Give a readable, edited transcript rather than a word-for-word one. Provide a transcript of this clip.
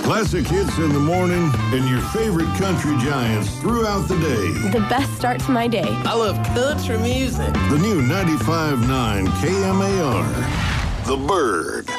Classic hits in the morning and your favorite country giants throughout the day. The best start to my day. I love country music. The new 95.9 KMAR. The Bird.